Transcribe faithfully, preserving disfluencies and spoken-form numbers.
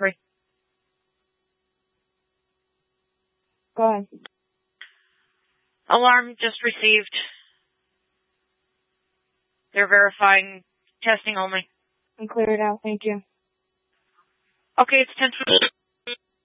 three. Go ahead. Alarm just received. They're verifying testing only. I'm cleared out. Thank you. Okay, it's ten twenty.